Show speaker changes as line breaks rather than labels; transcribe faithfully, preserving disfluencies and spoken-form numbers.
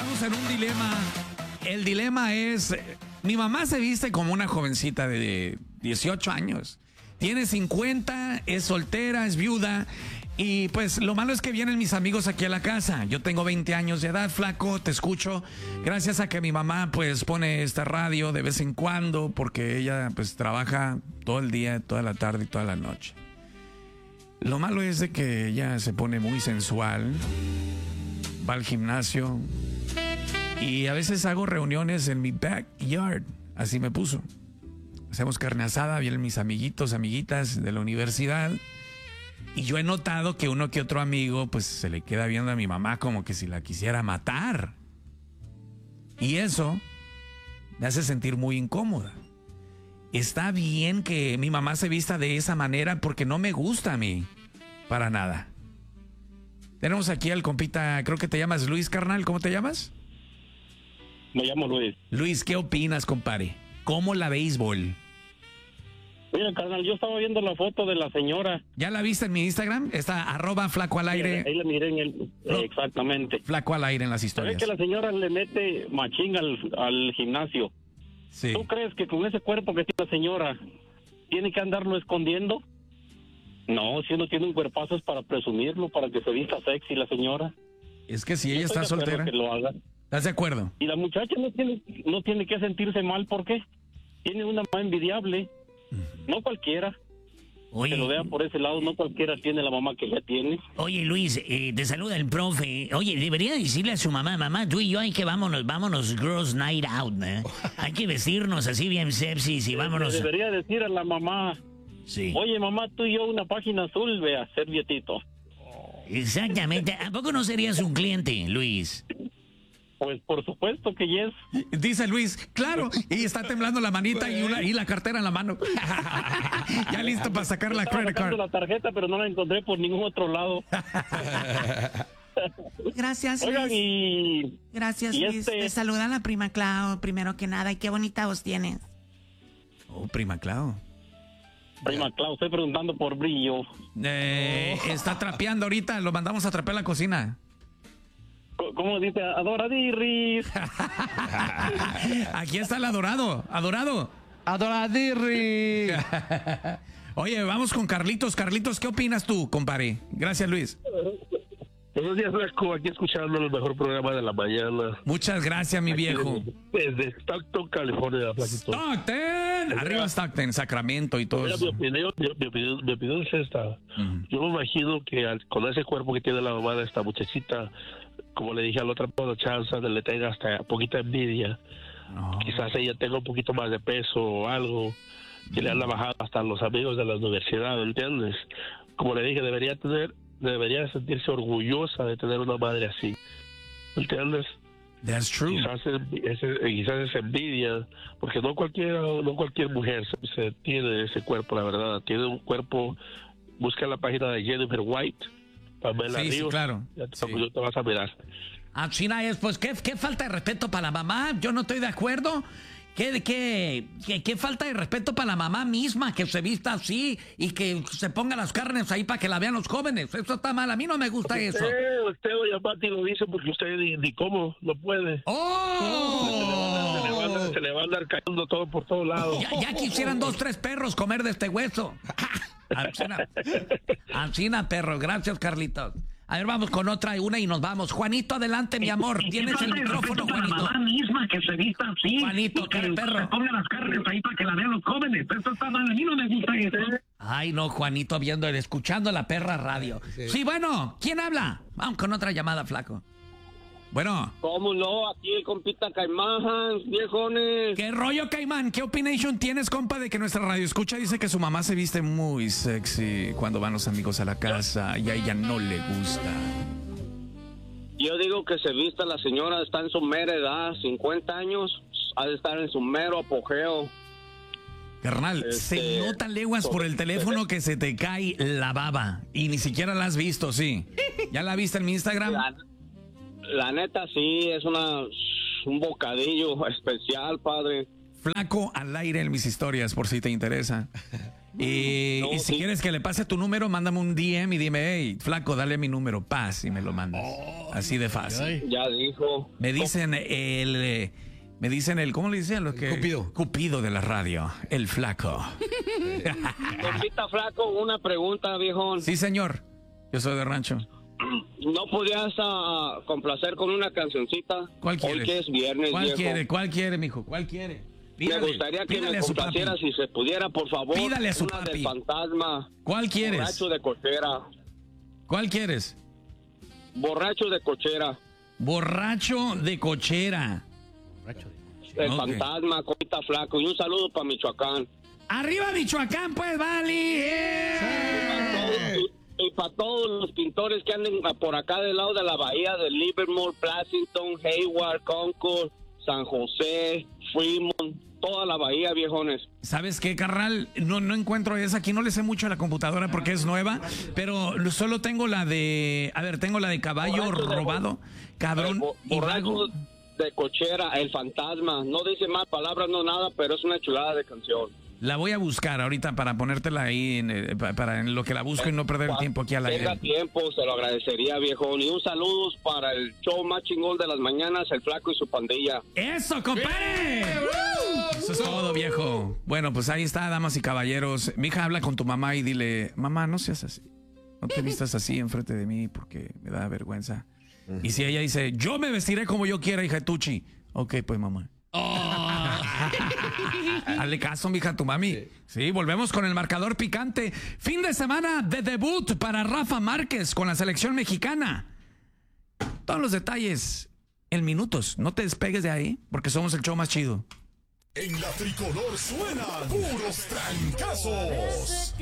estamos en un dilema. El dilema es, mi mamá se viste como una jovencita de dieciocho años. Tiene cincuenta, es soltera, es viuda. Y pues lo malo es que vienen mis amigos aquí a la casa. Yo tengo veinte años de edad, flaco, te escucho. Gracias a que mi mamá pues pone esta radio de vez en cuando, porque ella pues trabaja todo el día, toda la tarde y toda la noche. Lo malo es de que ella se pone muy sensual, va al gimnasio y a veces hago reuniones en mi backyard. Así me puso. Hacemos carne asada, vienen mis amiguitos, amiguitas de la universidad. Y yo he notado que uno que otro amigo pues se le queda viendo a mi mamá como que si la quisiera matar. Y eso me hace sentir muy incómoda. Está bien que mi mamá se vista de esa manera porque no me gusta a mí. Para nada. Tenemos aquí al compita, creo que te llamas Luis, carnal. ¿Cómo te llamas?
Me llamo Luis.
Luis, ¿qué opinas, compadre? ¿Cómo la béisbol?
Mira, carnal, yo estaba viendo la foto de la señora.
¿Ya la viste en mi Instagram? Está arroba flaco al aire.
Sí, ahí la miré en el...
No.
Exactamente.
Flaco al aire en las historias.
¿Sabes que la señora le mete machín al, al gimnasio?
Sí.
¿Tú crees que con ese cuerpo que tiene la señora tiene que andarlo escondiendo? No, si uno tiene un cuerpazo es para presumirlo, para que se vista sexy la señora.
Es que si ella
Yo
está
estoy de acuerdo
soltera.
que lo haga.
¿Estás de acuerdo?
Y la muchacha no tiene, no tiene que sentirse mal, ¿por qué? Tiene una mamá envidiable. No cualquiera.
Oye,
Que lo vea por ese lado, no cualquiera tiene la mamá que ella tiene.
oye Luis, eh, te saluda el profe. Oye, debería decirle a su mamá, mamá, tú y yo hay que vámonos, vámonos Girls Night Out, ¿eh? Hay que vestirnos así bien sepsis y vámonos.
Le debería decir a la mamá,
Sí,
oye mamá, tú y yo una página azul, vea, servietito.
exactamente. ¿A poco no serías un cliente, Luis?
Pues por supuesto que yes.
Dice Luis, claro. Y está temblando la manita y, una, y la cartera en la mano. Ya listo para sacar la
Estaba
credit
sacando
card.
la tarjeta, pero no la encontré por ningún otro lado.
Gracias,
Oigan,
Luis.
y...
Gracias,
y
Luis.
este-
Te saluda la prima Clau, primero que nada. Y qué bonita voz tienes.
Oh, prima Clau.
Prima Clau, estoy preguntando por Brillo.
Eh, está trapeando ahorita, lo mandamos a trapear la cocina.
Co- ¿Cómo dice? Adoradirris.
Aquí está el adorado, adorado.
Adoradirri.
Oye, vamos con Carlitos. Carlitos, ¿qué opinas tú, compadre? Gracias, Luis.
Buenos días, Flaco. Aquí escuchando el mejor programa de la mañana.
Muchas gracias, mi viejo.
Desde Stockton, California, Flaquito.
Stockton. Arriba Stockton, Sacramento y todo
Mira,
eso.
mi opinión, mi, mi opinión, mi opinión es esta.
Ujú.
Yo me imagino que al- con ese cuerpo que tiene la mamá de esta muchachita, como le dije a la otra chance, le tenga hasta poquita envidia.
No.
Quizás ella tenga un poquito más de peso o algo, que le han bajado hasta los amigos de la universidad, ¿entiendes? Como le dije, debería tener, debería sentirse orgullosa de tener una madre así, ¿entiendes?
That's true.
Quizás es, es- quizás es envidia, porque no cualquiera, no cualquier mujer se, se tiene ese cuerpo, la verdad. Tiene un cuerpo. Busca la página de Jennifer White, Pamela
Sí, sí,
Ríos,
claro.
ya te,
Sí.
yo te vas a mirar.
Ah, China es, pues, ¿qué, qué falta de respeto para la mamá? Yo no estoy de acuerdo. ¿Qué, qué, qué, qué falta de respeto para la mamá misma que se vista así y que se ponga las carnes ahí para que la vean los jóvenes? Eso está mal. A mí no me gusta eso.
Usted, usted, doña Pati, lo dice porque usted ni, ni cómo, no puede. Se le, va a
¡Oh!
andar, se le va a andar cayendo todo por todos lados.
Ya, ya quisieran dos, tres perros comer de este hueso. Ancina, Ancina, perro. Gracias, Carlitos. A ver, vamos con otra, una y nos vamos. Juanito, adelante, mi amor. Tienes el micrófono, Juanito.
misma que se vista así.
Juanito, cara de perro.
ponga las carnes ahí para que la vean los jóvenes. Eso está mal. A mí no me gusta eso.
Ay, no, Juanito, viendo, escuchando la perra radio. Sí, bueno, ¿quién habla? Vamos con otra llamada, flaco. Bueno,
¿Cómo no? Aquí el compita Caimán, viejones.
¿qué rollo, Caimán? ¿Qué opinión tienes, compa, de que nuestra radio escucha dice que su mamá se viste muy sexy cuando van los amigos a la casa y a ella no le gusta?
Yo digo que se vista la señora, está en su mera edad, cincuenta años, ha de estar en su mero apogeo.
Carnal,
Este,
se notan leguas por el teléfono que se te cae la baba y ni siquiera la has visto, sí. ¿Ya la viste en mi Instagram?
La, la neta sí, es una un bocadillo especial, padre.
Flaco al aire en mis historias, por si te interesa. Y,
No,
y si
sí.
quieres que le pase tu número, mándame un D M y dime, hey, flaco, dale mi número, paz, y me lo mandas. Así de fácil.
Ya dijo.
Me dicen el, eh, me dicen el, ¿cómo le dicen? Lo que,
Cupido.
Cupido de la radio, el flaco.
Compita flaco, una pregunta, viejón.
Sí, señor. Yo soy de rancho.
¿No podías ah, complacer con una cancioncita?
¿Cuál
Hoy
quieres?
que es viernes,
¿Cuál
viejo.
quiere? ¿Cuál quiere, mijo? ¿Cuál quiere?
Me
Pídale,
gustaría que
pídale
me
a su papi.
complaciera si se pudiera, por favor.
Pídale a su
una
papi.
del fantasma.
¿Cuál quieres?
Borracho de cochera.
¿Cuál quieres?
Borracho de cochera.
Borracho de cochera.
El
Ok.
fantasma, compita flaco. Y un saludo para Michoacán.
¡Arriba Michoacán, pues, Vali! ¡Eh!
Y, y para todos los pintores que anden por acá del lado de la bahía de Livermore, Pleasanton, Hayward, Concord, San José, Fremont, toda la bahía, viejones.
¿Sabes qué, carnal? No, no encuentro esa. Aquí no le sé mucho a la computadora porque es nueva, pero solo tengo la de... A ver, tengo la de caballo
Borracho de-
robado, cabrón
El bo-
y vago.
borracho de cochera, el fantasma. No dice más palabras, no nada, pero es una chulada de canción.
La voy a buscar ahorita para ponértela ahí en, eh, pa- para en lo que la busco y no perder el tiempo aquí al
Tenga
aire.
tiempo, se lo agradecería, viejón. Y un saludo para el show más chingón de las mañanas, el flaco y su pandilla.
¡Eso, compadre! Eso es todo, viejo. Bueno, pues ahí está, damas y caballeros. Mi hija, habla con tu mamá y dile, mamá, no seas así. No te vistas así enfrente de mí porque me da vergüenza. Y si ella dice, yo me vestiré como yo quiera, hija de Tucci. Ok, pues, mamá. Hazle caso, mija, a tu mami. Sí, volvemos con el marcador picante. Fin de semana de debut para Rafa Márquez con la selección mexicana. Todos los detalles en minutos. No te despegues de ahí porque somos el show más chido.
En la tricolor suenan puros trancazos.